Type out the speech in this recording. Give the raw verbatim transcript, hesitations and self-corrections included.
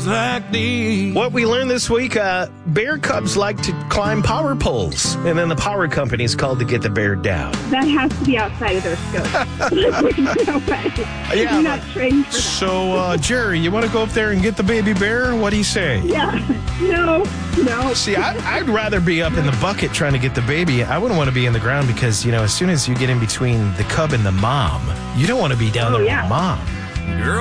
like these. What we learned this week, uh, bear cubs like to climb power poles, and then the power company is called to get the bear down. That has to be outside of their scope. There's no way. Yeah, You're not trained for that. So, uh, Jerry, you want to go up there and get the baby bear? What do you say? Yeah. No. No. See, I, I'd rather be up in the bucket trying to get the baby. I wouldn't want to be in the ground because, you know, as soon as you get in between the cub and the mom, you don't want to be down Oh, there yeah. with the mom. Girl,